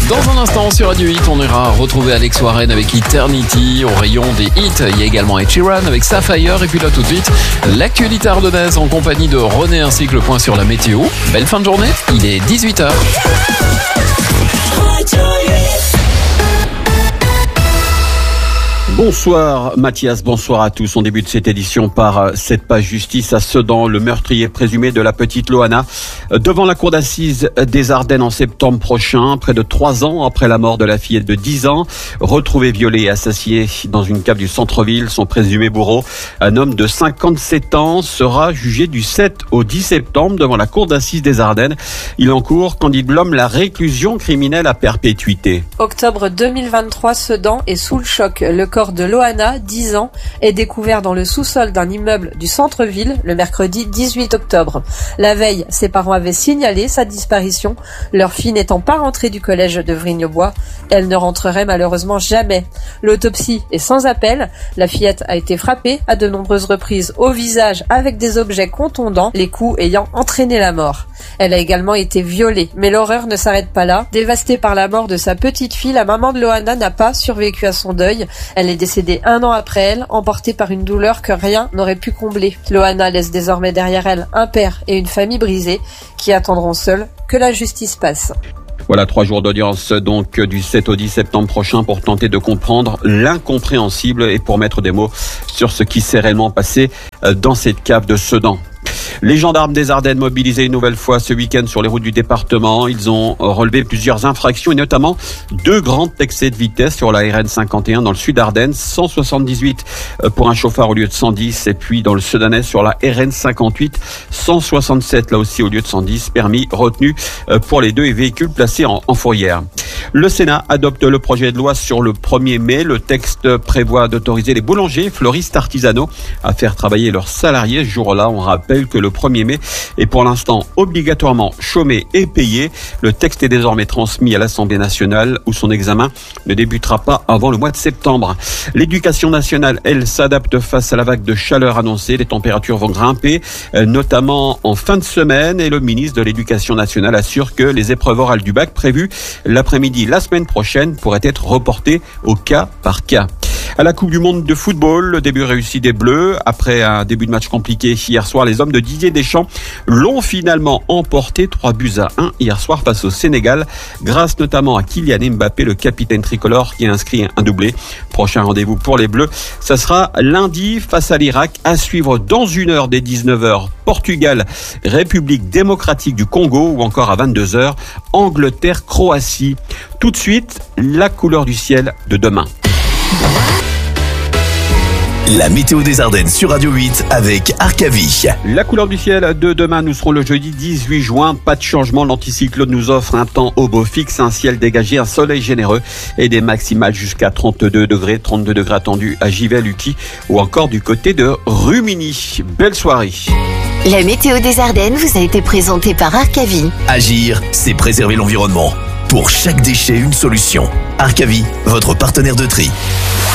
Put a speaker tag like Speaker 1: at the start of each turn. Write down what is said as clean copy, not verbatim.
Speaker 1: Dans un instant sur Radio Hit, on ira retrouver Alex Warren avec Eternity. Au rayon des hits, il y a également Ed Sheeran avec Sapphire. Et puis là tout de suite, l'actualité ardennaise en compagnie de René ainsi que le point sur la météo. Belle fin de journée, il est 18h.
Speaker 2: Bonsoir Mathias, bonsoir à tous. On débute cette édition par cette page justice à Sedan. Le meurtrier présumé de la petite Loana devant la cour d'assises des Ardennes en septembre prochain, près de 3 ans après la mort de la fillette de 10 ans, retrouvé violé et assassiné dans une cave du centre-ville. Son présumé bourreau, un homme de 57 ans, sera jugé du 7 au 10 septembre devant la cour d'assises des Ardennes. Il encourt, Candide Blom, la réclusion criminelle à perpétuité.
Speaker 3: Octobre 2023, Sedan est sous le choc. Le corps de Loana, 10 ans, est découvert dans le sous-sol d'un immeuble du centre-ville le mercredi 18 octobre. La veille, ses parents avaient signalé sa disparition, leur fille n'étant pas rentrée du collège de Vrigne-aux-Bois. Elle ne rentrerait malheureusement jamais. L'autopsie est sans appel. La fillette a été frappée à de nombreuses reprises au visage avec des objets contondants, les coups ayant entraîné la mort. Elle a également été violée, mais l'horreur ne s'arrête pas là. Dévastée par la mort de sa petite fille, la maman de Loana n'a pas survécu à son deuil. Elle est décédée 1 an après elle, emportée par une douleur que rien n'aurait pu combler. Loana laisse désormais derrière elle un père et une famille brisée qui attendront seuls que la justice passe.
Speaker 2: Voilà 3 jours d'audience donc du 7 au 10 septembre prochain pour tenter de comprendre l'incompréhensible et pour mettre des mots sur ce qui s'est réellement passé dans cette cave de Sedan. Les gendarmes des Ardennes mobilisés une nouvelle fois ce week-end sur les routes du département. Ils ont relevé plusieurs infractions et notamment 2 grands excès de vitesse sur la RN 51 dans le sud Ardennes, 178 pour un chauffard au lieu de 110 et puis dans le Sedanais sur la RN 58, 167 là aussi au lieu de 110, permis retenu pour les 2 véhicules placés en fourrière. Le Sénat adopte le projet de loi sur le 1er mai. Le texte prévoit d'autoriser les boulangers, fleuristes, artisanaux à faire travailler leurs salariés ce jour-là. On rappelle que le 1er mai est pour l'instant obligatoirement chômé et payé. Le texte est désormais transmis à l'Assemblée nationale où son examen ne débutera pas avant le mois de septembre. L'éducation nationale, elle, s'adapte face à la vague de chaleur annoncée. Les températures vont grimper, notamment en fin de semaine. Et le ministre de l'Éducation nationale assure que les épreuves orales du bac prévues l'après-midi la semaine prochaine pourraient être reportées au cas par cas. À la Coupe du Monde de football, le début réussi des Bleus. Après un début de match compliqué hier soir, les hommes de Didier Deschamps l'ont finalement emporté 3-1 hier soir face au Sénégal, grâce notamment à Kylian Mbappé, le capitaine tricolore qui a inscrit un doublé. Prochain rendez-vous pour les Bleus, ça sera lundi face à l'Irak, à suivre dans 1 heure dès 19h. Portugal, République démocratique du Congo ou encore à 22h, Angleterre, Croatie. Tout de suite, la couleur du ciel de demain.
Speaker 4: La météo des Ardennes sur Radio 8 avec Arcavie.
Speaker 2: La couleur du ciel de demain, nous serons le jeudi 18 juin. Pas de changement, l'anticyclone nous offre un temps au beau fixe, un ciel dégagé, un soleil généreux et des maximales jusqu'à 32 degrés attendus à Givet-Lucky ou encore du côté de Rumilly. Belle soirée.
Speaker 5: La météo des Ardennes vous a été présentée par Arcavie.
Speaker 4: Agir, c'est préserver l'environnement. Pour chaque déchet, une solution. Arcavie, votre partenaire de tri.